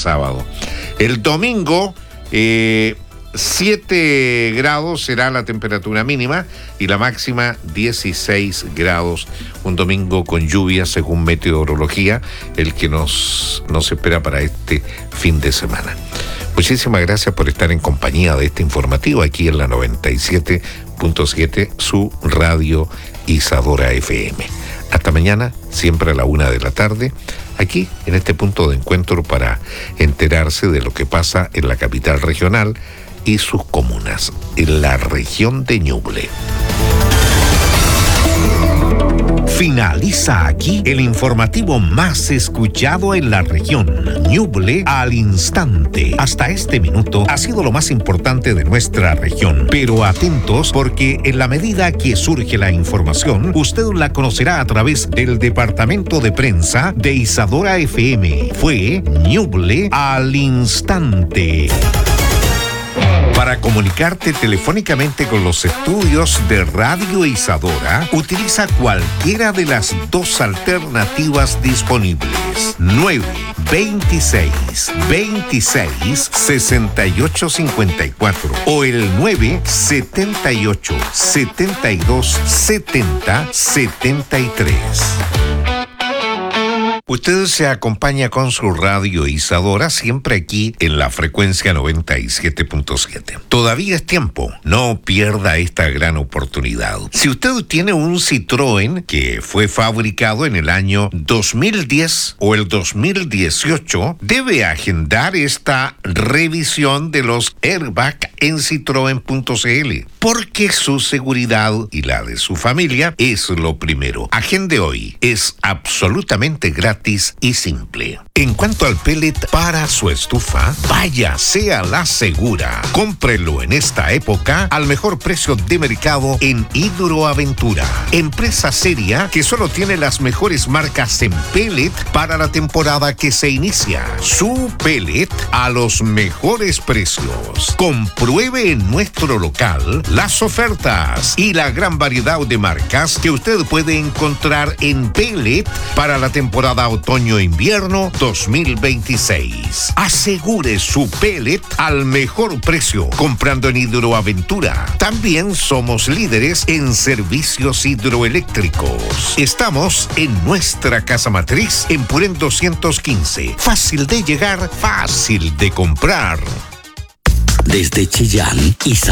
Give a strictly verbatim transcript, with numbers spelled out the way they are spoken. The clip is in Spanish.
sábado. El domingo, eh, siete grados será la temperatura mínima y la máxima dieciséis grados. Un domingo con lluvia según meteorología, el que nos, nos espera para este fin de semana. Muchísimas gracias por estar en compañía de este informativo aquí en la noventa y siete punto siete, su radio Isadora F M. Hasta mañana, siempre a la una de la tarde, aquí en este punto de encuentro para enterarse de lo que pasa en la capital regional y sus comunas, en la región de Ñuble. Finaliza aquí el informativo más escuchado en la región, Ñuble al instante. Hasta este minuto ha sido lo más importante de nuestra región, pero atentos porque en la medida que surge la información, usted la conocerá a través del departamento de prensa de Isadora F M. Fue Ñuble al instante. Para comunicarte telefónicamente con los estudios de Radio Isadora, utiliza cualquiera de las dos alternativas disponibles. nueve veintiséis veintiséis sesenta y ocho cincuenta y cuatro o el nueve setenta y ocho setenta y dos setenta setenta y tres. Usted se acompaña con su radio Isadora siempre aquí en la frecuencia noventa y siete punto siete. Todavía es tiempo, no pierda esta gran oportunidad. Si usted tiene un Citroën que fue fabricado en el año dos mil diez o el dos mil dieciocho, debe agendar esta revisión de los airbags en citroen punto c l, porque su seguridad y la de su familia es lo primero. Agende hoy, es absolutamente gratis y simple. En cuanto al pellet para su estufa, vaya, sea la segura. Cómprelo en esta época al mejor precio de mercado en Hidroaventura, empresa seria que solo tiene las mejores marcas en pellet para la temporada que se inicia. Su pellet a los mejores precios. Compruebe en nuestro local las ofertas y la gran variedad de marcas que usted puede encontrar en pellet para la temporada otoño-invierno dos mil veintiséis. Asegure su pellet al mejor precio comprando en Hidroaventura. También somos líderes en servicios hidroeléctricos. Estamos en nuestra casa matriz en Purén doscientos quince. Fácil de llegar, fácil de comprar. Desde Chillán, Isadora.